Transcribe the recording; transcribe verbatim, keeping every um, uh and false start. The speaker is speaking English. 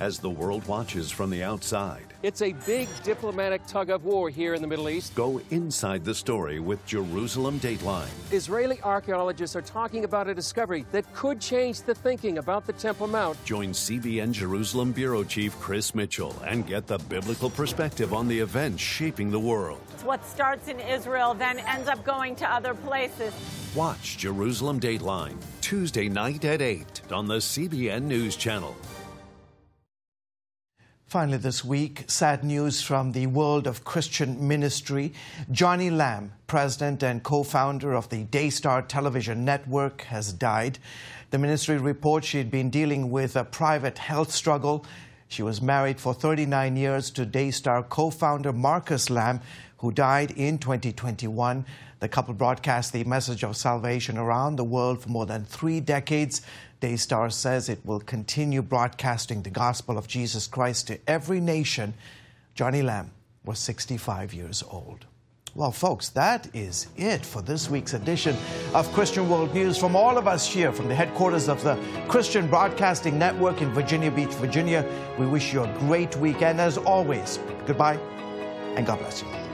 as the world watches from the outside. It's a big diplomatic tug-of-war here in the Middle East. Go inside the story with Jerusalem Dateline. Israeli archaeologists are talking about a discovery that could change the thinking about the Temple Mount. Join C B N Jerusalem Bureau Chief Chris Mitchell and get the biblical perspective on the events shaping the world. What starts in Israel then ends up going to other places. Watch Jerusalem Dateline Tuesday night at eight on the C B N News Channel. Finally this week, sad news from the world of Christian ministry. Johnny Lamb, president and co-founder of the Daystar Television Network, has died. The ministry reports she had been dealing with a private health struggle. She was married for thirty-nine years to Daystar co-founder Marcus Lamb, who died in twenty twenty-one. The couple broadcast the message of salvation around the world for more than three decades. Daystar says it will continue broadcasting the gospel of Jesus Christ to every nation. Johnny Lamb was sixty-five years old. Well, folks, that is it for this week's edition of Christian World News. From all of us here from the headquarters of the Christian Broadcasting Network in Virginia Beach, Virginia, we wish you a great weekend. As always, goodbye and God bless you.